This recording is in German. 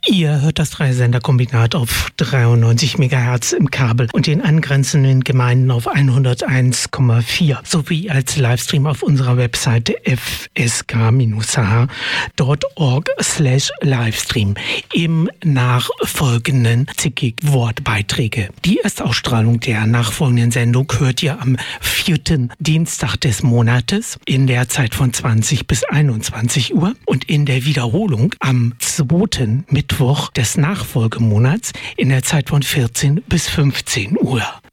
Ihr hört das Dreisenderkombinat auf 93 MHz im Kabel und den angrenzenden Gemeinden auf 101,4 sowie als Livestream auf unserer Webseite fsk-h.org/Livestream. Im nachfolgenden zickig Wortbeiträge. Die Erstausstrahlung der nachfolgenden Sendung hört ihr am 4. Dienstag des Monates in der Zeit von 20 bis 21 Uhr und in der Wiederholung am 2. Mittwoch des Nachfolgemonats in der Zeit von 14 bis 15 Uhr.